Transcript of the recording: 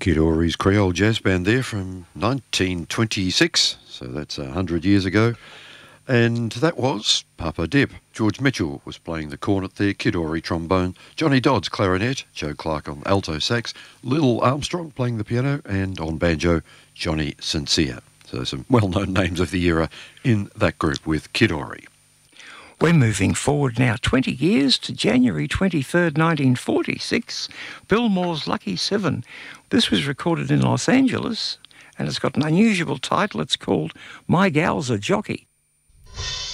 Kid Ory's Creole Jazz Band there from 1926, so that's 100 years ago. And that was Papa Dip. George Mitchell was playing the cornet there, Kid Ory trombone, Johnny Dodds clarinet, Joe Clark on alto sax, Lil Armstrong playing the piano, and on banjo, Johnny Sincere. So some well-known names of the era in that group with Kid Ory. We're moving forward now 20 years to January 23rd, 1946, Bill Moore's Lucky Seven. This was recorded in Los Angeles, and it's got an unusual title. It's called My Gal's a Jockey.